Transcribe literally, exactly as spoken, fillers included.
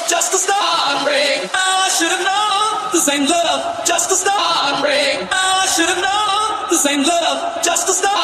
just a start break. Oh, I should have known the same love, just a start break. Oh, I should have known the same love, just a start.